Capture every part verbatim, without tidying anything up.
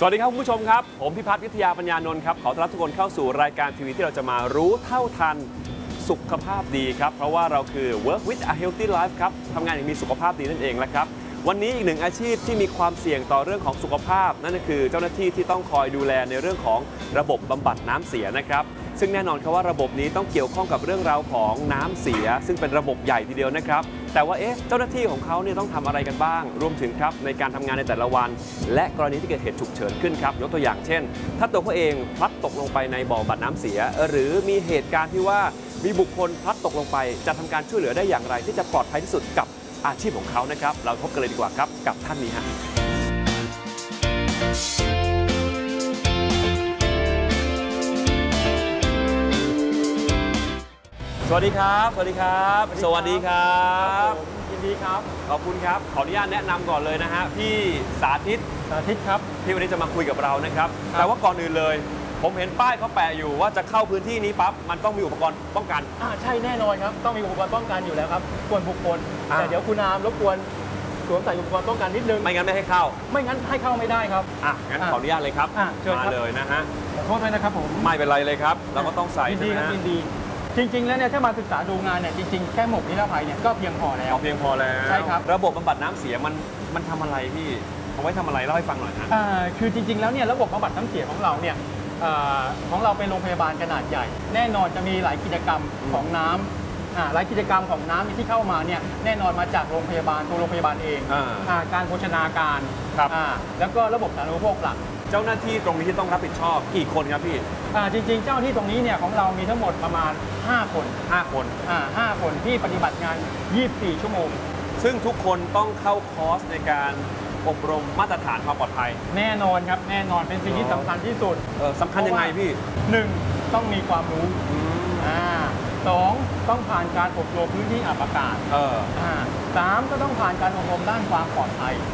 สวัสดีครับคุณผู้ชมครับผมพิพัฒน์วิทยาปัญญานนท์ครับขอต้อนรับทุกคนเข้าสู่รายการทีวีที่เราจะมารู้เท่าทันสุขภาพดีครับเพราะว่าเราคือ Work with a Healthy Life ครับทำงานอย่างมีสุขภาพดีนั่นเองแหละครับวันนี้อีกหนึ่งอาชีพที่มีความเสี่ยงต่อเรื่องของสุขภาพนั่นก็คือเจ้าหน้าที่ที่ต้องคอยดูแลในเรื่องของระบบบำบัดน้ำเสียนะครับซึ่งแน่นอนครับว่าระบบนี้ต้องเกี่ยวข้องกับเรื่องราวของน้ำเสียซึ่งเป็นระบบใหญ่ทีเดียวนะครับแต่ว่าเอ๊ะเจ้าหน้าที่ของเขาเนี่ยต้องทำอะไรกันบ้างรวมถึงครับในการทำงานในแต่ละวันและกรณีที่เกิดเหตุฉุกเฉินขึ้นครับยกตัวอย่างเช่นถ้าตัวเขาเองพลัดตกลงไปในบ่อบำบัดน้ำเสียหรือมีเหตุการณ์ที่ว่ามีบุคคลพลัดตกลงไปจะทำการช่วยเหลือได้อย่างไรที่จะปลอดภัยที่สุดกับอาชีพของเขานะครับเราพบกันเลยดีกว่าครับกับท่านนี้ฮะสวัสดีครับสวัสดีครับสวัสดีครับยินดีครับขอบคุณครับขออนุญาตแนะนำก่อนเลยนะฮะพี่สาธิตสาธิตครับที่วันนี้จะมาคุยกับเรานะครับแต่ว่าก่อนอื่นเลยผมเห็นป้ายเขาแปะอยู่ว่าจะเข้าพื้นที่นี้ปั๊บมันต้องมีอุปกรณ์ป้องกันอ่าใช่แน่นอนครับต้องมีอุปกรณ์ป้องกันอยู่แล้วครับควรบุคคลแต่เดี๋ยวคุณนามรบกวนสวมใส่อุปกรณ์ป้องกันนิดนึงไม่งั้นไม่ให้เข้าไม่งั้นให้เข้าไม่ได้ครับอ่ะงั้นขออนุญาตเลยครับมาเลยนะฮะขอโทษด้วยนะครับผมไม่เป็นไรเลยครับเราก็ต้องใส่ยินดีครับยินดีจริงๆแล้วเนี่ยถ้ามาศึกษาดูงานเนี่ยจริงๆแค่หมวกนิรภัยเนี่ยก็เพียงพอแล้วเพียงพอแล้วใช่ครับระบบบำบัดน้ำเสียมันมันทำอะไรพี่เอาไว้ทำอะไรเล่าให้ฟังหน่อยนะอ่าคือจริงๆแล้วเนี่ยระบบบำบัดน้ำเสียของเราเนี่ยของเราเป็นโรงพยาบาลขนาดใหญ่แน่นอนจะมีหลายกิจกรรมของน้ำหลายกิจกรรมของน้ำที่เข้ามาเนี่ยแน่นอนมาจากโรงพยาบาลตัวโรงพยาบาลเองการโภชนาการแล้วก็ระบบสาธารณูปโภคหลักเจ้าหน้าที่ตรงนี้ที่ต้องรับผิดชอบกี่คนครับพี่จริงๆเจ้าหน้าที่ตรงนี้เนี่ยของเรามีทั้งหมดประมาณห้าคนห้าคนห้าคนที่ปฏิบัติงานยี่สิบสี่ชั่วโมงซึ่งทุกคนต้องเข้าคอร์สในการอบรมมาตรฐานความปลอดภัยแน่นอนครับแน่นอนเป็นสิ่งที่สำคัญที่สุดสำคัญยังไงพี่หนึ่งต้องมีความรู้สองต้องผ่านการอบรมพื้นที่อับอากาศสามก็ต้องผ่านการอบรมด้านความปลอดภัย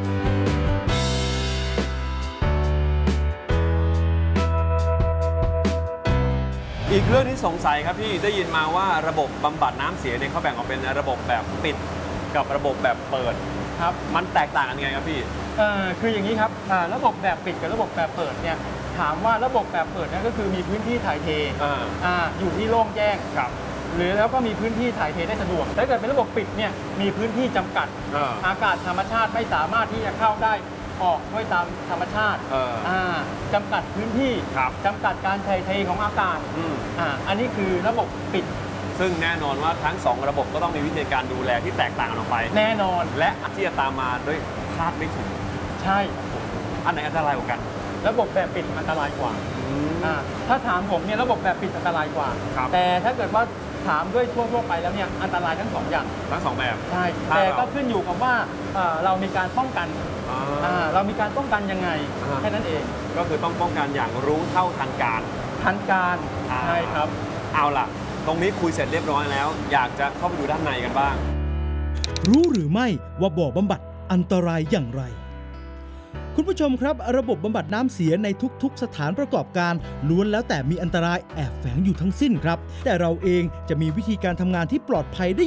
อีกเรื่องที่สงสัยครับพี่ได้ยินมาว่าระบบบำบัดน้ำเสียเนี่ยเขาแบ่งออกเป็นระบบแบบปิดกับระบบแบบเปิดครับมันแตกต่างกันยังไงครับพี่เอ่อคืออย่างนี้ครับระบบแบบปิดกับระบบแบบเปิดเนี่ยถามว่าระบบแบบเปิดนั่นก็คือมีพื้นที่ถ่ายเทอ่าอยู่ที่โล่งแจ้งครับหรือแล้วก็มีพื้นที่ถ่ายเทได้สะดวกถ้าเกิดเป็นระบบปิดเนี่ยมีพื้นที่จำกัดอากาศธรรมชาติไม่สามารถที่จะเข้าได้ออกด้วยตามธรรมชาติจำกัดพื้นที่จำกัดการถ่ายเทของอากาศอ่าอันนี้คือระบบปิดซึ่งแน่นอนว่าทั้งสองระบบก็ต้องมีวิธีการดูแลที่แตกต่างกันออกไปแน่นอนและที่จะตามมาด้วยคาดไม่ถึงใช่อันไหนอันตรายกว่ากันระบบแบบปิดอันตรายกว่าถ้าถามผมเนี่ยระบบแบบปิดอันตรายกว่าแต่ถ้าเกิดว่าถามด้วยทั่วๆไปแล้วเนี่ยอันตรายทั้งสองอย่างทั้งสองแบบใช่แต่ก็ขึ้นอยู่กับว่าเรามีการป้องกันเรามีการป้องกันยังไงแค่นั้นเองก็คือต้องป้องกันอย่างรู้เท่าทันการทันการใช่ครับเอาล่ะตรงนี้คุยเสร็จเรียบร้อยแล้วอยากจะเข้าไปดูด้านในกันบ้างรู้หรือไม่ว่าบ่อบำบัดอันตรายอย่างไรคุณผู้ชมครับระบบบำบัดน้ำเสียในทุกๆสถานประกอบการล้วนแล้วแต่มีอันตรายแอบแฝงอยู่ทั้งสิ้นครับแต่เราเองจะมีวิธีการทำงานที่ปลอดภัยได้